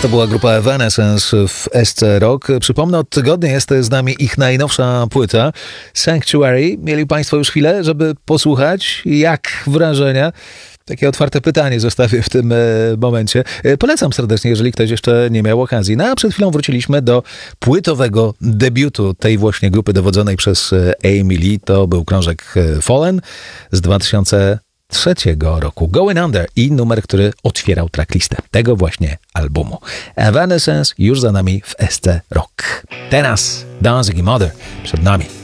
To była grupa Evanescence w SC Rock. Przypomnę, od tygodnia jest z nami ich najnowsza płyta Sanctuary. Mieli Państwo już chwilę, żeby posłuchać? Jak wrażenia? Takie otwarte pytanie zostawię w tym momencie. Polecam serdecznie, jeżeli ktoś jeszcze nie miał okazji. No a przed chwilą wróciliśmy do płytowego debiutu tej właśnie grupy dowodzonej przez Amy Lee. To był krążek Fallen z 2003 roku. Going Under i numer, który otwierał tracklistę tego właśnie albumu. Evanescence już za nami w SC Rock. Teraz Dancing Mother przed nami.